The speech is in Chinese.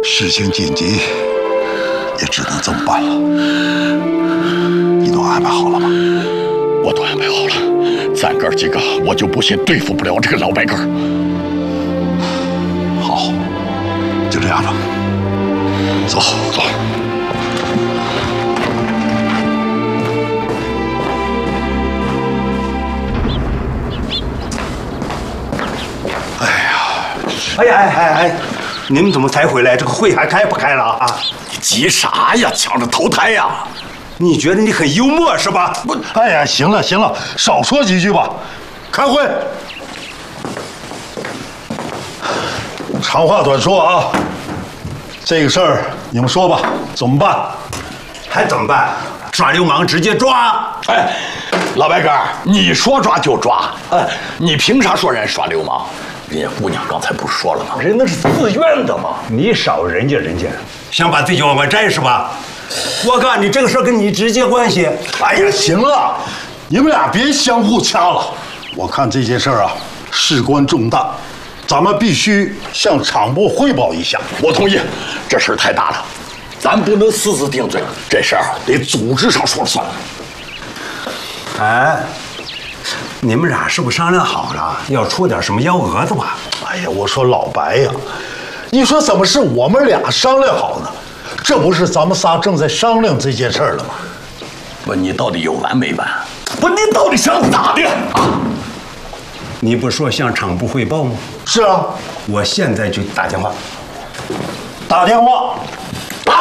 事情紧急，也只能这么办了。你都安排好了吗？ 我都安排好了，咱哥几个，我就不信对付不了这个老白干。 好，就这样吧。走走。 哎，你们怎么才回来？这个会还开不开了啊？ 你急啥呀？抢着投胎呀！ 你觉得你很幽默是吧？ 不，哎呀，行了，少说几句吧。开会。长话短说啊，这个事儿你们说吧，怎么办？ 还怎么办？抓流氓直接抓！ 哎，老白干，你说抓就抓，你凭啥说人耍流氓？人家姑娘刚才不是说了吗？人那是自愿的嘛。 你少人家，想把自己往外摘是吧？我告诉你，这个事儿跟你直接关系。 哎呀，行了，你们俩别相互掐了。我看这件事儿啊，事关重大，咱们必须向厂部汇报一下。 我同意，这事儿太大了，咱不能私自定罪，这事儿得组织上说了算。 哎，你们俩是不是商量好了要出点什么幺蛾子吧？ 哎呀，我说老白呀，你说怎么是我们俩商量好呢？这不是咱们仨正在商量这件事儿了吗？ 不，你到底有完没完？不，你到底想咋的啊？ 你不说向厂部汇报吗？ 是啊， 我现在就打电话。 打电话。